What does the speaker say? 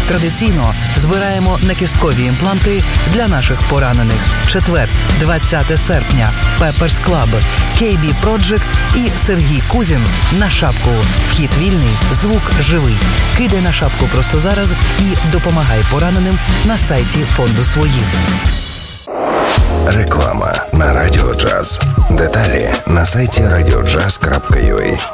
Традиційно збираємо некісткові імпланти для наших поранених. Четвер, 20 серпня. Pepper's Club, KB Project і Сергій Кузін на шапку. Вхід вільний, звук живий. Кидай на шапку просто зараз і допомагай пораненим на сайті фонду «Свої». Реклама на Радіо Джаз. Деталі на сайті radiojazz.ua.